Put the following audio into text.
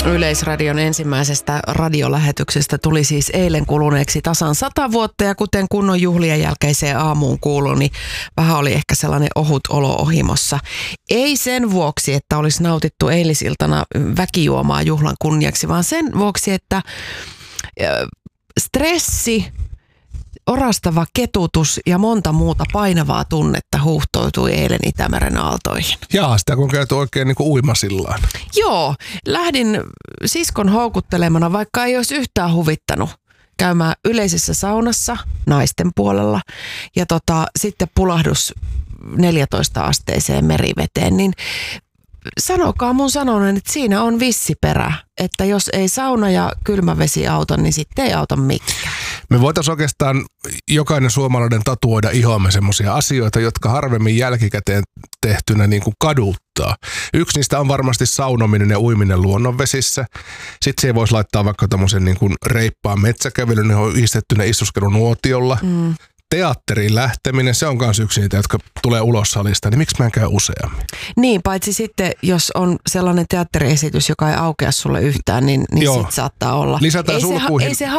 Yleisradion ensimmäisestä radiolähetyksestä tuli siis eilen kuluneeksi tasan 100 vuotta ja kuten kunnon juhlien jälkeiseen aamuun kuului, niin vähän oli ehkä sellainen ohut olo ohimossa. Ei sen vuoksi, että olisi nautittu eilisiltana väkijuomaa juhlan kunniaksi, vaan sen vuoksi, että stressi, orastava ketutus ja monta muuta painavaa tunnetta huuhtoutui eilen Itämeren aaltoihin. Jaa, sitä kun käyty oikein niin kuin uimasillaan. Joo, lähdin siskon houkuttelemana, vaikka ei olisi yhtään huvittanut käymään yleisessä saunassa naisten puolella ja sitten pulahdus 14-asteiseen meriveteen, niin sanokaa mun sanonen, että siinä on vissi perä, että jos ei sauna ja kylmä vesi auta, niin sitten ei auta mikään. Me voitaisiin oikeastaan jokainen suomalainen tatuoida ihoamme semmoisia asioita, jotka harvemmin jälkikäteen tehtynä niin kuin kaduttaa. Yksi niistä on varmasti saunominen ja uiminen luonnonvesissä. Sitten siihen voisi laittaa vaikka tämmöisen niin kuin reippaan metsäkävelyn, johon on yhdistettynä istuskelunuotiolla. Teatteriin lähteminen, se on myös yksi niitä, jotka tulee ulos salista, niin miksi mä en käy useammin? Niin, paitsi sitten, jos on sellainen teatteriesitys, joka ei aukea sulle yhtään, niin sit saattaa olla. Lisätään sulkuihin.